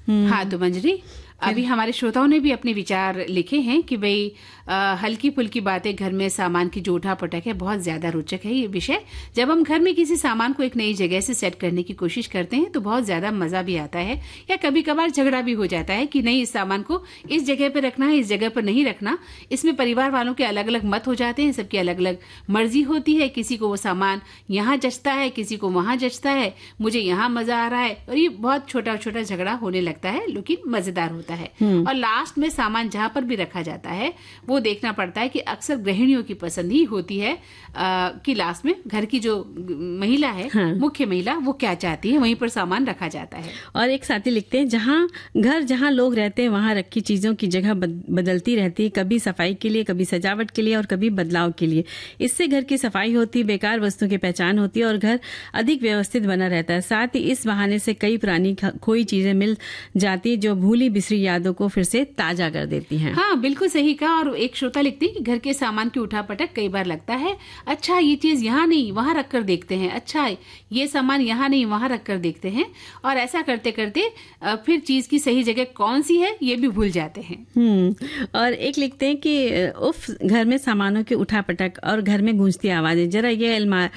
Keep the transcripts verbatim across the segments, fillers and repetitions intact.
हाँ तो मंजरी, अभी हमारे श्रोताओं ने भी अपने विचार लिखे हैं कि भाई हल्की फुल्की बातें घर में सामान की जो उठा पटक है बहुत ज्यादा रोचक है ये विषय। जब हम घर में किसी सामान को एक नई जगह से सेट करने की कोशिश करते हैं तो बहुत ज्यादा मजा भी आता है, या कभी कभार झगड़ा भी हो जाता है कि नहीं इस सामान को इस जगह पर रखना है, इस जगह पर नहीं रखना। इसमें परिवार वालों के अलग अलग मत हो जाते हैं, सबकी अलग अलग मर्जी होती है। किसी को वो सामान यहाँ जचता है, किसी को वहां जचता है, मुझे यहाँ मजा आ रहा है, और ये बहुत छोटा छोटा झगड़ा होने लगता है लेकिन मजेदार होता है। और लास्ट में सामान जहां पर भी रखा जाता है वो देखना पड़ता है कि अक्सर गृहिणियों की पसंद ही होती है आ, कि लास्ट में घर की जो महिला है, हाँ। मुख्य महिला, वो क्या चाहती है वहीं पर सामान रखा जाता है। और एक साथी लिखते हैं जहां घर जहां लोग रहते हैं वहां रखी चीजों की जगह बदलती रहती है, कभी सफाई के लिए, कभी सजावट के लिए और कभी बदलाव के लिए। इससे घर की सफाई होती, बेकार वस्तुओं की पहचान होती है और घर अधिक व्यवस्थित बना रहता है। साथ ही इस बहाने से कई पुरानी खोई चीजें मिल जाती जो भूली बिसरी यादों को फिर से ताजा कर देती हैं। हाँ बिल्कुल सही कहा। और एक श्रोता लिखते हैं कि घर के सामान की उठापटक कई बार लगता है अच्छा ये चीज यहाँ नहीं वहां रख कर देखते हैं, अच्छा ये सामान यहाँ नहीं वहां रख कर देखते हैं, और ऐसा करते करते फिर चीज की सही जगह कौन सी है ये भी भूल जाते हैं। हम्म और एक लिखते हैं कि उफ घर में सामानों की उठापटक और घर में गूंजती आवाजें, जरा ये अलमा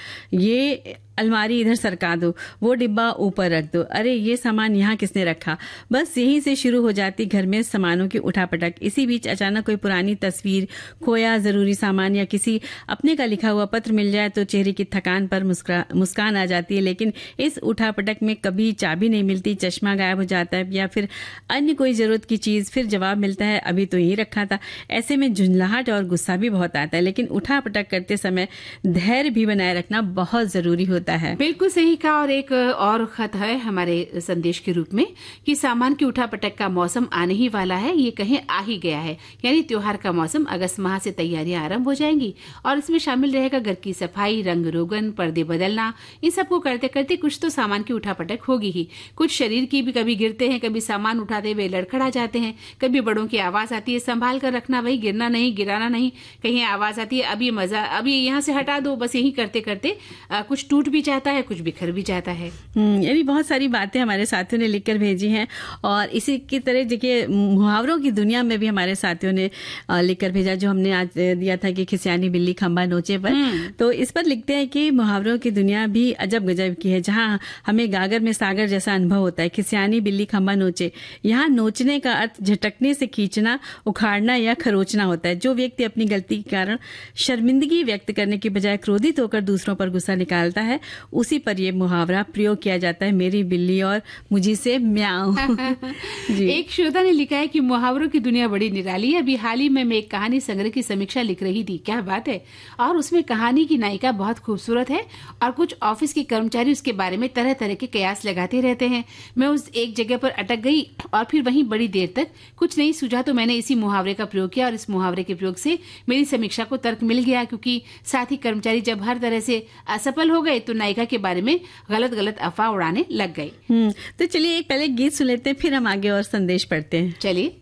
ये अलमारी इधर सरका दो, वो डिब्बा ऊपर रख दो, अरे ये सामान यहाँ किसने रखा। बस यहीं से शुरू हो जाती घर में सामानों की उठापटक। इसी बीच अचानक कोई पुरानी तस्वीर, खोया जरूरी सामान या किसी अपने का लिखा हुआ पत्र मिल जाए तो चेहरे की थकान पर मुस्कान आ जाती है। लेकिन इस उठापटक में कभी चाबी नहीं मिलती, चश्मा गायब हो जाता है या फिर अन्य कोई जरूरत की चीज, फिर जवाब मिलता है अभी तो यही रखा था। ऐसे में झुंझलाहट और गुस्सा भी बहुत आता है। लेकिन उठापटक करते समय धैर्य भी बनाए रखना बहुत जरूरी होता है। बिल्कुल सही कहा। और एक और खत है हमारे संदेश के रूप में कि सामान की उठापटक का मौसम आने ही वाला है, ये कहीं आ ही गया है, यानी त्योहार का मौसम। अगस्त माह से तैयारियां आरंभ हो जाएंगी और इसमें शामिल रहेगा घर की सफाई, रंग रोगन, पर्दे बदलना। इन सबको करते करते कुछ तो सामान की उठापटक होगी ही। कुछ शरीर की भी, कभी गिरते हैं, कभी सामान उठाते हुए लड़खड़ा जाते हैं, कभी बड़ों की आवाज आती है संभाल कर रखना भाई, गिरना नहीं, गिराना नहीं। कहीं आवाज आती है अभी मजा, अभी यहाँ से हटा दो। बस यही करते करते आ, कुछ टूट भी जाता है, कुछ बिखर भी जाता है। यानी बहुत सारी बातें हमारे साथियों ने लिखकर भेजी हैं। और इसी की तरह देखिए मुहावरों की दुनिया में भी हमारे साथियों ने लिखकर भेजा, जो हमने आज दिया था कि खिसियानी बिल्ली खंबा नोचे पर। तो इस पर लिखते हैं कि मुहावरों की दुनिया भी अजब गजब की है, जहां हमें गागर में सागर जैसा अनुभव होता है। खिसियानी बिल्ली खंबा नोचे, यहाँ नोचने का अर्थ झटकने से खींचना, उखाड़ना या खरोचना होता है। जो व्यक्ति अपनी गलती के कारण शर्मिंदगी व्यक्त करने की बजाय क्रोधित होकर दूसरों पर गुस्सा निकालता है, उसी पर यह मुहावरा प्रयोग किया जाता है, मेरी बिल्ली और मुझी से म्याऊं। जी। एक श्रोता ने लिखा है कि मुहावरों की दुनिया बड़ी निराली है। अभी हाल ही में मैं एक कहानी संग्रह की समीक्षा लिख रही थी, क्या बात है। और उसमें कहानी की नायिका बहुत खूबसूरत है और कुछ ऑफिस के कर्मचारी उसके बारे में तरह तरह के कयास लगाते रहते हैं। मैं उस एक जगह पर अटक गई और फिर वहीं बड़ी देर तक कुछ नहीं सूझा, तो मैंने इसी मुहावरे का प्रयोग किया और इस मुहावरे के प्रयोग से मेरी समीक्षा को तर्क मिल गया, क्योंकि साथी कर्मचारी जब हर तरह से असफल हो गए तो नायिका के बारे में गलत गलत अफवाह उड़ाने लग गई। तो चलिए एक पहले गीत सुन लेते हैं, फिर हम आगे और संदेश पढ़ते हैं। चलिए।